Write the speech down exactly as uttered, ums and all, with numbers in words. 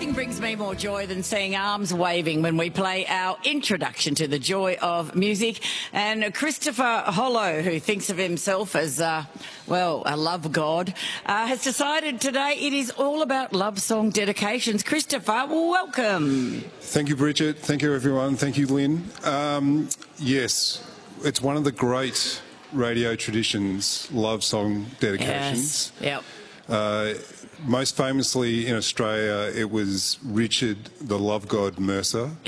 Nothing brings me more joy than seeing arms waving when we play our introduction to the joy of music. And Christopher Hollow, who thinks of himself as, uh, well, a love god, uh, has decided today it is all about love song dedications. Christopher, welcome. Thank you, Bridget. Thank you, everyone. Thank you, Lynn. Um, yes, it's one of the great radio traditions, love song dedications. Yes. Yep. Uh, most famously in Australia, it was Richard, the love god Mercer.